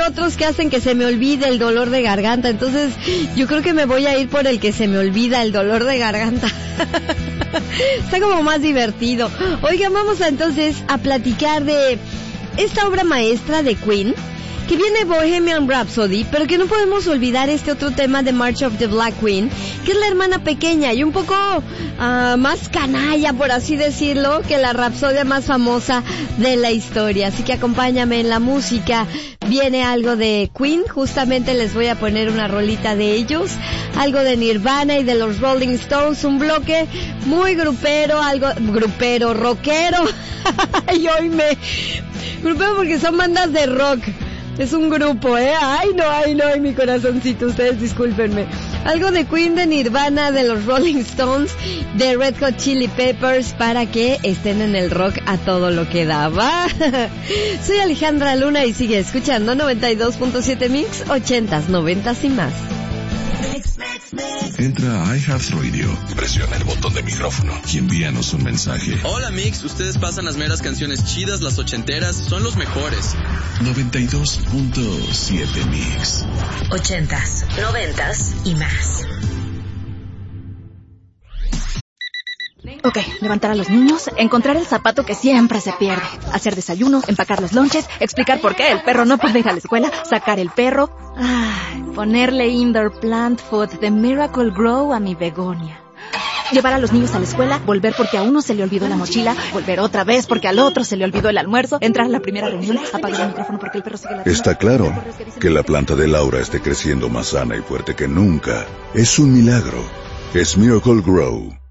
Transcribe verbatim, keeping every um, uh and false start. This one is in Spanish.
otros que hacen que se me olvide el dolor de garganta, entonces yo creo que me voy a ir por el que se me olvida el dolor de garganta. Está como más divertido. Oigan, vamos a, entonces a platicar de esta obra maestra de Queen, que viene Bohemian Rhapsody, pero que no podemos olvidar este otro tema de March of the Black Queen, que es la hermana pequeña y un poco uh, más canalla, por así decirlo, que la rapsodia más famosa de la historia. Así que acompáñame en la música. Viene algo de Queen, justamente les voy a poner una rolita de ellos, algo de Nirvana y de los Rolling Stones, un bloque muy grupero, algo grupero, rockero. Y hoy me... grupero porque son bandas de rock. Es un grupo, ¿eh? Ay, no, ay, no, ay, mi corazoncito, ustedes discúlpenme. Algo de Queen, de Nirvana, de los Rolling Stones, de Red Hot Chili Peppers, para que estén en el rock a todo lo que daba. Soy Alejandra Luna y sigue escuchando noventa y dos punto siete Mix, ochentas, noventas y más. Entra a iHeartRadio, presiona el botón de micrófono y envíanos un mensaje. Hola Mix, ustedes pasan las meras canciones chidas, las ochenteras, son los mejores. noventa y dos punto siete Mix. Ochentas, noventas y más. Ok, levantar a los niños, encontrar el zapato que siempre se pierde, hacer desayuno, empacar los lonches, explicar por qué el perro no puede ir a la escuela, sacar el perro, ay, ponerle indoor plant food de Miracle Grow a mi begonia. Llevar a los niños a la escuela, volver porque a uno se le olvidó la mochila, volver otra vez porque al otro se le olvidó el almuerzo, entrar a la primera reunión, apagar el micrófono porque el perro sigue ladrando. Está claro que la planta de Laura esté creciendo más sana y fuerte que nunca. Es un milagro. Es Miracle Grow.